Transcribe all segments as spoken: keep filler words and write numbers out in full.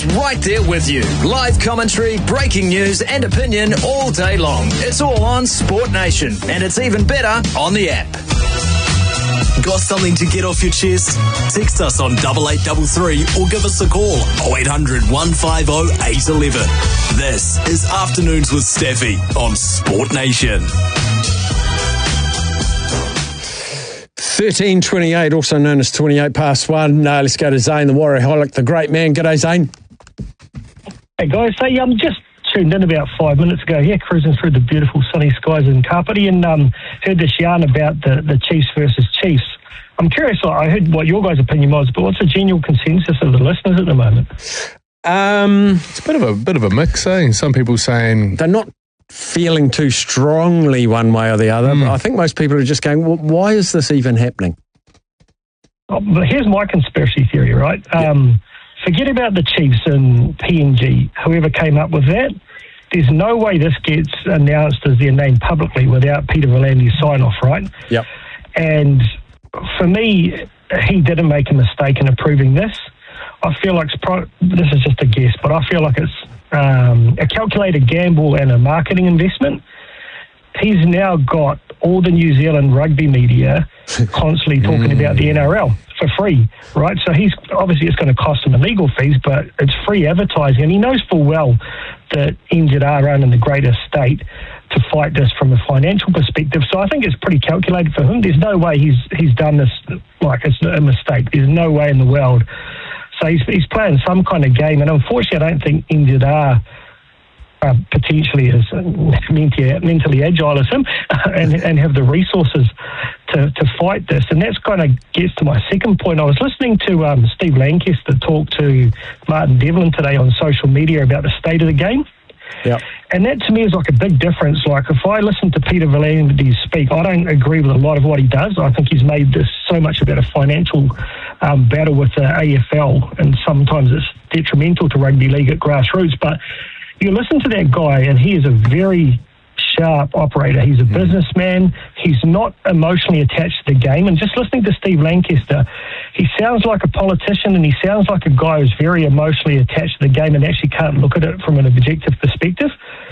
right there with you. Live commentary, breaking news and opinion all day long. It's all on Sport Nation, and it's even better on the app. Got something to get off your chest? Text us on double eight double three or give us a call oh eight hundred, one five oh, eight one one. This is Afternoons with Staffy on Sport Nation. thirteen twenty-eight, also known as twenty-eight past one. Uh, let's go to Zane, the Warriorholic, the great man. G'day, Zane. Hey, guys. Hey, I'm um, just tuned in about five minutes ago here, cruising through the beautiful sunny skies in Kapiti, and um, heard this yarn about the, the Chiefs versus Chiefs. I'm curious, I heard what your guys' opinion was, but what's the general consensus of the listeners at the moment? Um, it's a bit of a bit of a mix, eh? Some people saying they're not feeling too strongly one way or the other. Mm. But I think most people are just going, well, why is this even happening? Oh, but here's my conspiracy theory, right? Yeah. Um, forget about the Chiefs and P N G, whoever came up with that. There's no way this gets announced as their name publicly without Peter V'landys's sign-off, right? Yep. And for me, he didn't make a mistake in approving this. I feel like, it's pro- this is just a guess, but I feel like it's um, a calculated gamble and a marketing investment. He's now got all the New Zealand rugby media constantly talking mm. about the N R L for free, right? So he's obviously it's going to cost him the legal fees, but it's free advertising, and he knows full well that N Z R aren't in the greatest state to fight this from a financial perspective. So I think it's pretty calculated for him. There's no way he's he's done this like it's a mistake. There's no way in the world. So he's he's playing some kind of game, and unfortunately, I don't think N Z R uh, potentially as mentally, mentally agile as him and, and have the resources to, to fight this. And that's kind of gets to my second point. I was listening to um, Steve Lancaster talk to Martin Devlin today on social media about the state of the game. Yep. And that to me is like a big difference. Like if I listen to Peter V'landys speak, I don't agree with a lot of what he does. I think he's made this so much about a financial um, battle with the A F L, and sometimes it's detrimental to rugby league at grassroots. But you listen to that guy, and he is a very sharp operator. He's a mm. businessman. He's not emotionally attached to the game. And just listening to Steve Lancaster, he sounds like a politician, and he sounds like a guy who's very emotionally attached to the game and actually can't look at it from an objective perspective.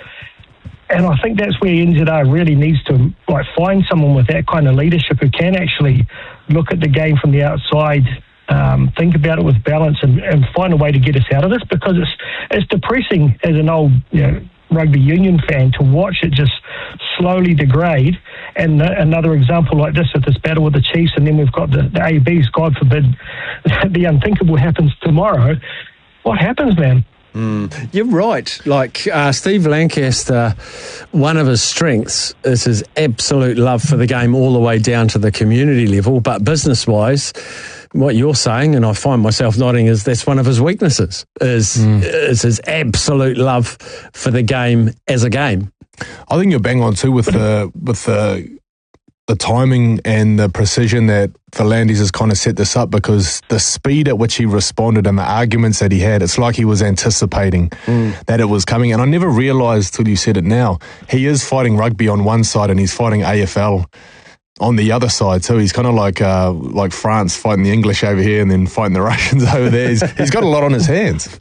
And I think that's where N Z R really needs to like find someone with that kind of leadership who can actually look at the game from the outside, um, think about it with balance, and, and find a way to get us out of this, because it's it's depressing as an old, you know, rugby union fan to watch it just slowly degrade. And uh, another example like this with this battle with the Chiefs, and then we've got the, the A Bs, God forbid the unthinkable happens tomorrow. What happens, man? Mm. You're right. Like uh, Steve Lancaster, one of his strengths is his absolute love for the game all the way down to the community level. But business-wise, what you're saying, and I find myself nodding, is that's one of his weaknesses, is, mm. is his absolute love for the game as a game. I think you're bang on too with the with the the timing and the precision that V'landys has kind of set this up, because the speed at which he responded and the arguments that he had, it's like he was anticipating mm. that it was coming. And I never realised till you said it now, he is fighting rugby on one side and he's fighting A F L on the other side too. He's kind of like uh, like France fighting the English over here and then fighting the Russians over there. He's, he's got a lot on his hands.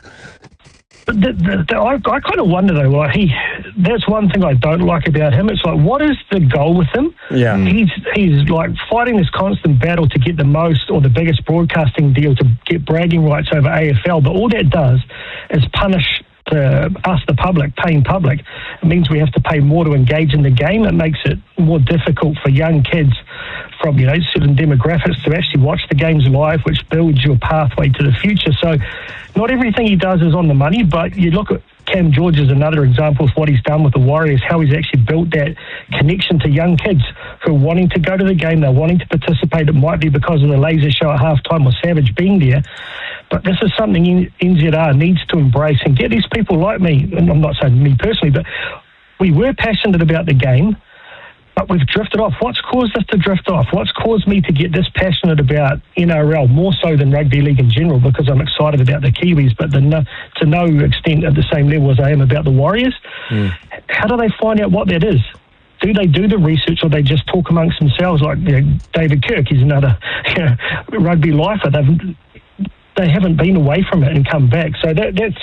But the, the, the, I, I kind of wonder though, like he, that's one thing I don't like about him. It's like, what is the goal with him? Yeah. He's, he's like fighting this constant battle to get the most or the biggest broadcasting deal to get bragging rights over A F L. But all that does is punish the, us, the public, paying public. It means we have to pay more to engage in the game. It makes it more difficult for young kids from, you know, certain demographics to actually watch the games live, which builds your pathway to the future. So not everything he does is on the money, but you look at Cam George as another example of what he's done with the Warriors, how he's actually built that connection to young kids who are wanting to go to the game, they're wanting to participate. It might be because of the laser show at halftime or Savage being there, but this is something N Z R needs to embrace and get these people like me, and I'm not saying me personally, but we were passionate about the game, but we've drifted off. What's caused us to drift off? What's caused me to get this passionate about N R L, more so than rugby league in general, because I'm excited about the Kiwis, but the no, to no extent at the same level as I am about the Warriors? Mm. How do they find out what that is? Do they do the research, or they just talk amongst themselves like, you know, David Kirk? He's another, you know, rugby lifer. They've, they haven't been away from it and come back. So that, that's